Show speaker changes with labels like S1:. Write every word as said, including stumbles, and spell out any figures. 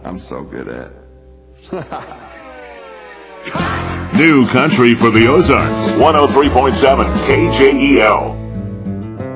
S1: I'm so good at.
S2: New country for the Ozarks. one oh three point seven K J E L.